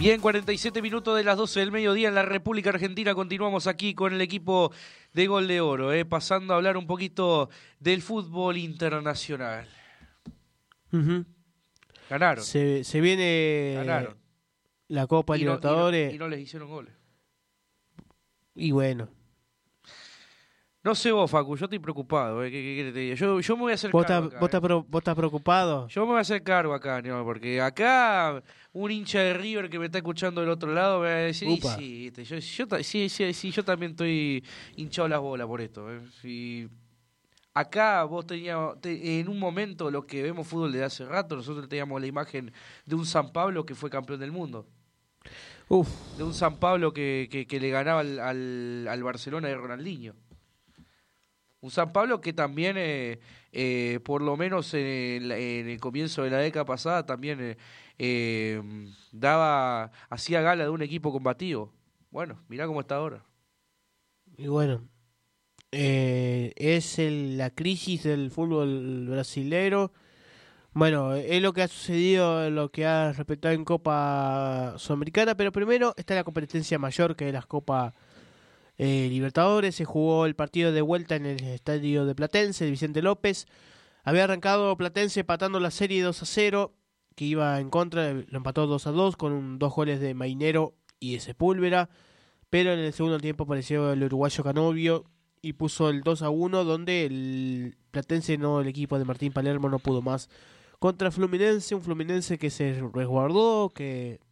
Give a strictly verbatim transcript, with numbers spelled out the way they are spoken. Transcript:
Bien, cuarenta y siete minutos de las doce del mediodía en la República Argentina. Continuamos aquí con el equipo de Gol de Oro, eh, pasando a hablar un poquito del fútbol internacional. Uh-huh. Ganaron. Se, se viene Ganaron. la Copa Y no, Libertadores. y, no, y no les hicieron goles. Y bueno. No sé vos, Facu, yo estoy preocupado. Eh, ¿qué, qué, qué te diga? Yo, yo me voy a hacer ¿Vos cargo estás, acá, vos, eh. estás pro, ¿Vos estás preocupado? Yo me voy a hacer cargo acá, ¿no? Porque acá un hincha de River que me está escuchando del otro lado me va a decir, y sí, este, yo, yo, sí, sí, sí, yo también estoy hinchado las bolas por esto. Eh. Y acá vos tenías, te, en un momento, los que vemos fútbol desde hace rato, nosotros teníamos la imagen de un San Pablo que fue campeón del mundo. Uf. De un San Pablo que, que, que le ganaba al, al, al Barcelona de Ronaldinho. Un San Pablo que también, eh, eh, por lo menos en el, en el comienzo de la década pasada, también eh, eh, daba, hacía gala de un equipo combativo. Bueno, mirá cómo está ahora. Y bueno, eh, es el, la crisis del fútbol brasilero. Bueno, es lo que ha sucedido, lo que ha respetado en Copa Sudamericana, pero primero está la competencia mayor, que es la Copa Eh, Libertadores. Se jugó el partido de vuelta en el estadio de Platense, de Vicente López. Había arrancado Platense empatando la serie dos a cero, que iba en contra, lo empató dos a dos con un, dos goles de Mainero y de Sepúlveda, pero en el segundo tiempo apareció el uruguayo Canovio y puso el dos a uno, donde el Platense, no el equipo de Martín Palermo, no pudo más contra Fluminense, un Fluminense que se resguardó, que